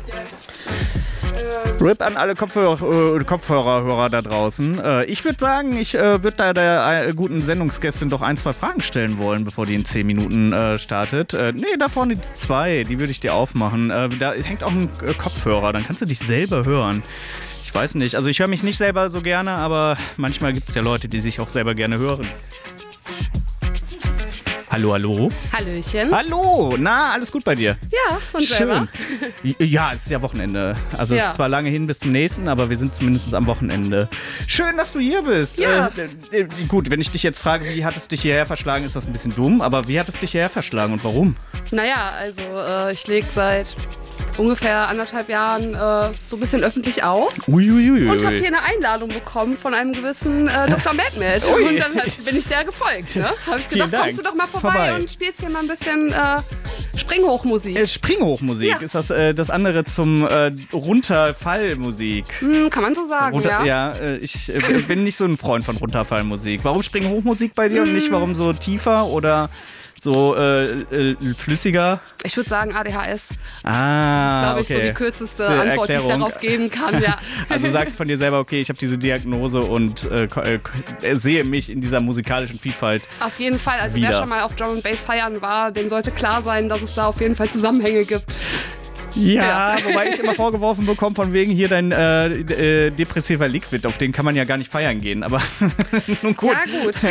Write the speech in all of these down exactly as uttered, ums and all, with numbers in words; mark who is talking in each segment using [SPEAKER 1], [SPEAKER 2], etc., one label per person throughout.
[SPEAKER 1] Rip an alle Kopfhörer, äh, Kopfhörerhörer da draußen. Äh, ich würde sagen, ich äh, würde da der äh, guten Sendungsgästin doch ein, zwei Fragen stellen wollen, bevor die in zehn Minuten äh, startet. Äh, nee, da vorne die zwei, die würde ich dir aufmachen. Äh, da hängt auch ein äh, Kopfhörer, dann kannst du dich selber hören. Ich weiß nicht, also ich höre mich nicht selber so gerne, aber manchmal gibt es ja Leute, die sich auch selber gerne hören. Hallo, hallo.
[SPEAKER 2] Hallöchen.
[SPEAKER 1] Hallo, na, alles gut bei dir?
[SPEAKER 2] Ja, und selber?
[SPEAKER 1] Schön. Ja, es ist ja Wochenende. Also
[SPEAKER 2] ja.
[SPEAKER 1] Es ist zwar lange hin bis zum nächsten, aber wir sind zumindest am Wochenende. Schön, dass du hier bist.
[SPEAKER 2] Ja.
[SPEAKER 1] Äh, äh, gut, wenn ich dich jetzt frage, wie hat es dich hierher verschlagen, ist das ein bisschen dumm, aber wie hat es dich hierher verschlagen und warum?
[SPEAKER 2] Naja, also äh, ich lege seit ungefähr anderthalb Jahren äh, so ein bisschen öffentlich auf.
[SPEAKER 1] Uiuiui.
[SPEAKER 2] Und habe hier eine Einladung bekommen von einem gewissen äh, Doktor Madmet. Und dann halt, bin ich der gefolgt. Ne? Habe ich gedacht, kommst du doch mal vorbei, vorbei. und spielst hier mal ein bisschen äh, Springhochmusik.
[SPEAKER 1] Äh, Springhochmusik? Ja. Ist das äh, das andere zum äh, Runterfallmusik?
[SPEAKER 2] Hm, kann man so sagen,
[SPEAKER 1] Runter,
[SPEAKER 2] ja.
[SPEAKER 1] Ja, äh, ich äh, bin nicht so ein Freund von Runterfallmusik. Warum Springhochmusik bei dir hm. und nicht warum so tiefer oder so äh, äh, flüssiger?
[SPEAKER 2] Ich würde sagen A D H S.
[SPEAKER 1] Ah,
[SPEAKER 2] das ist, glaube ich,
[SPEAKER 1] okay.
[SPEAKER 2] so die kürzeste Antwort, Erklärung. die ich darauf geben kann. Ja.
[SPEAKER 1] Also du sagst von dir selber, okay, ich habe diese Diagnose und äh, äh, sehe mich in dieser musikalischen Vielfalt.
[SPEAKER 2] Auf jeden Fall. Also
[SPEAKER 1] wieder.
[SPEAKER 2] Wer schon mal auf Drum and Bass feiern war, dem sollte klar sein, dass es da auf jeden Fall Zusammenhänge gibt.
[SPEAKER 1] Ja, ja, wobei ich immer vorgeworfen bekomme, von wegen hier dein äh, äh, depressiver Liquid, auf den kann man ja gar nicht feiern gehen, aber nun gut.
[SPEAKER 2] Ja gut,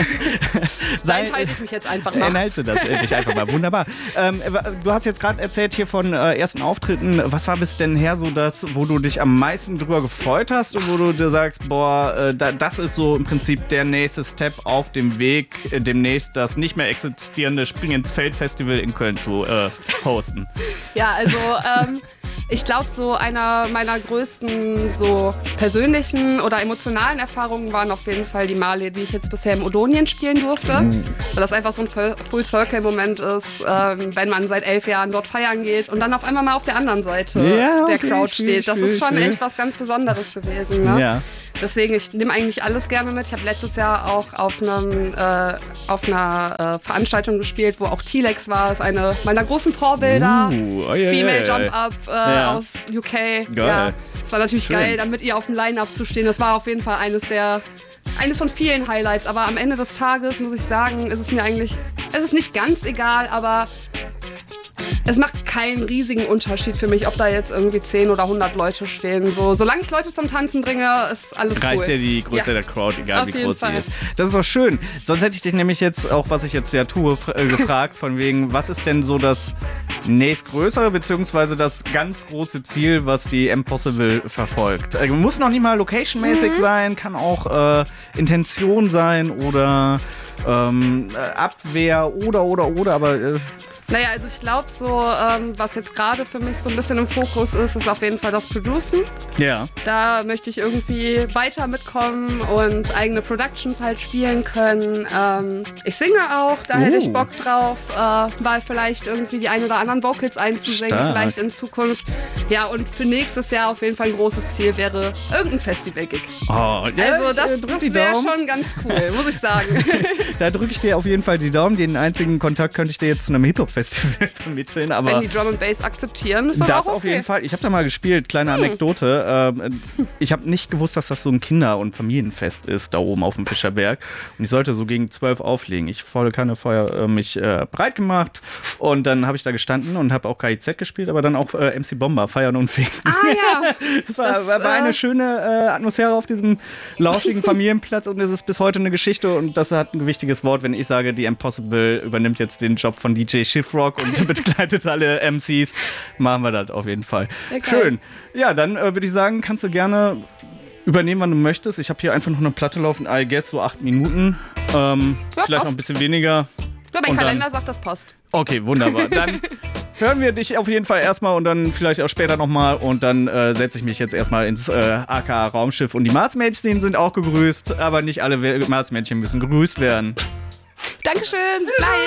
[SPEAKER 2] dann halte ich mich jetzt einfach mal.
[SPEAKER 1] Enthalte das äh, dich einfach mal, wunderbar. Ähm, du hast jetzt gerade erzählt hier von äh, ersten Auftritten, was war bis denn her so das, wo du dich am meisten drüber gefreut hast und wo du dir sagst, boah, äh, da, das ist so im Prinzip der nächste Step auf dem Weg, äh, demnächst das nicht mehr existierende Spring ins Feld Festival in Köln zu äh, hosten?
[SPEAKER 2] Ja, also ähm, ich glaube, so einer meiner größten so persönlichen oder emotionalen Erfahrungen waren auf jeden Fall die Male, die ich jetzt bisher im Odonien spielen durfte. Mhm. Weil das einfach so ein Full-Circle-Moment ist, ähm, wenn man seit elf Jahren dort feiern geht und dann auf einmal mal auf der anderen Seite
[SPEAKER 1] ja, okay,
[SPEAKER 2] der Crowd
[SPEAKER 1] schön,
[SPEAKER 2] steht. Das
[SPEAKER 1] schön,
[SPEAKER 2] ist schon
[SPEAKER 1] schön.
[SPEAKER 2] echt was ganz Besonderes gewesen. Ne?
[SPEAKER 1] Ja.
[SPEAKER 2] Deswegen, ich nehme eigentlich alles gerne mit. Ich habe letztes Jahr auch auf, einem, äh, auf einer äh, Veranstaltung gespielt, wo auch T-Lex war. Das ist eine meiner großen Vorbilder.
[SPEAKER 1] Uh, oh, yeah,
[SPEAKER 2] Female
[SPEAKER 1] yeah.
[SPEAKER 2] Jump-Up äh,
[SPEAKER 1] ja.
[SPEAKER 2] aus U K.
[SPEAKER 1] Geil.
[SPEAKER 2] Ja, es war natürlich
[SPEAKER 1] Schön.
[SPEAKER 2] geil, da mit ihr auf dem Line-Up zu stehen. Das war auf jeden Fall eines der eines von vielen Highlights. Aber am Ende des Tages, muss ich sagen, ist es mir eigentlich, es ist nicht ganz egal, aber es macht keinen riesigen Unterschied für mich, ob da jetzt irgendwie zehn oder hundert Leute stehen. So, solange ich Leute zum Tanzen bringe, ist alles
[SPEAKER 1] Reicht
[SPEAKER 2] cool.
[SPEAKER 1] dir die Größe ja. der Crowd, egal
[SPEAKER 2] Auf
[SPEAKER 1] wie
[SPEAKER 2] jeden
[SPEAKER 1] groß
[SPEAKER 2] Fall.
[SPEAKER 1] sie ist. Das ist doch schön. Sonst hätte ich dich nämlich jetzt, auch was ich jetzt ja tue, f- äh, gefragt, von wegen, was ist denn so das nächstgrößere, beziehungsweise das ganz große Ziel, was die Impossible verfolgt? Äh, muss noch nicht mal location-mäßig mhm. sein, kann auch äh, Intention sein oder ähm, Abwehr oder, oder, oder, aber... Äh,
[SPEAKER 2] Naja, also ich glaube so, ähm, was jetzt gerade für mich so ein bisschen im Fokus ist, ist auf jeden Fall das Producen.
[SPEAKER 1] Ja.
[SPEAKER 2] Da möchte ich irgendwie weiter mitkommen und eigene Productions halt spielen können. Ähm, ich singe auch, da uh. hätte ich Bock drauf, äh, mal vielleicht irgendwie die ein oder anderen Vocals einzusingen,
[SPEAKER 1] Stark.
[SPEAKER 2] vielleicht in Zukunft. Ja, und für nächstes Jahr auf jeden Fall ein großes Ziel wäre irgendein Festival-Gig.
[SPEAKER 1] Oh, ja,
[SPEAKER 2] also das,
[SPEAKER 1] ich, äh,
[SPEAKER 2] das wäre schon ganz cool, muss ich sagen.
[SPEAKER 1] Da drücke ich dir auf jeden Fall die Daumen. Den einzigen Kontakt könnte ich dir jetzt zu einem Hip-Hop-Festival vermitteln. Aber
[SPEAKER 2] wenn die Drum and Bass akzeptieren, ist das,
[SPEAKER 1] das
[SPEAKER 2] auch okay.
[SPEAKER 1] auf jeden Fall. Ich habe da mal gespielt, kleine
[SPEAKER 2] hm.
[SPEAKER 1] Anekdote. Ähm, ich habe nicht gewusst, dass das so ein Kinder- und Familienfest ist, da oben auf dem Fischerberg. Und ich sollte so gegen zwölf auflegen. Ich volle Kanne Feuer äh, mich äh, breit gemacht und dann habe ich da gestanden und habe auch K I Z gespielt, aber dann auch äh, M C Bomber, Feiern und Fegen.
[SPEAKER 2] Ah ja.
[SPEAKER 1] Das war,
[SPEAKER 2] das,
[SPEAKER 1] war, war eine
[SPEAKER 2] äh,
[SPEAKER 1] schöne äh, Atmosphäre auf diesem lauschigen Familienplatz und es ist bis heute eine Geschichte und das hat ein gewichtiges Wort, wenn ich sage, die Impossible übernimmt jetzt den Job von D J Schiffrock und begleitet alle M Cs. Machen wir das auf jeden Fall.
[SPEAKER 2] Okay.
[SPEAKER 1] Schön. Ja, dann äh, würde ich sagen, kannst du gerne übernehmen, wann du möchtest. Ich habe hier einfach noch eine Platte laufen, I guess so acht Minuten. Ähm,
[SPEAKER 2] ja,
[SPEAKER 1] vielleicht noch ein bisschen weniger.
[SPEAKER 2] Ja, mein
[SPEAKER 1] und
[SPEAKER 2] Kalender
[SPEAKER 1] dann,
[SPEAKER 2] sagt, das passt.
[SPEAKER 1] Okay, wunderbar. Dann hören wir dich auf jeden Fall erstmal und dann vielleicht auch später nochmal. Und dann äh, setze ich mich jetzt erstmal ins äh, A K A-Raumschiff. Und die Marsmädchen sind auch gegrüßt, aber nicht alle Marsmädchen müssen gegrüßt werden.
[SPEAKER 2] Dankeschön, bis gleich.